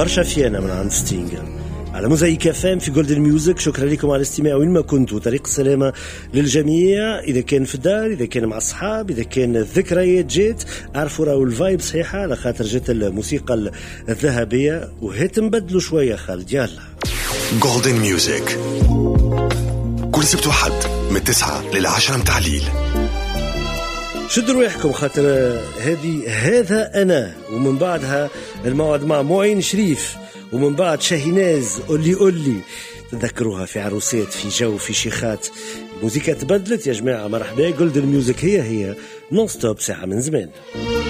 برشا فيانا من عند ستينغ على موزايك فام في جولدن ميوزك. شكرا لكم على الاستماع وين ما كنتوا. طريق السلامة للجميع، إذا كان في الدار، إذا كان مع الصحاب، إذا كان الذكريات جات، عرفوا راهو الفايب صحيحة على خاطر جات الموسيقى الذهبية. وهات نبدلوا شوية خالد، يلا جولدن ميوزك كل سبت وحد من 9 ل10 متاع الليل. شدوا رواحكم خاطر هذا أنا، ومن بعدها الموعد مع معين شريف، ومن بعد شاهيناز قولي تذكروها في عروسات، في جو، في شيخات. الموسيقى تبدلت يا جماعة، مرحبا. جولدن ميوزك هي نون ستوب ساعة من زمان.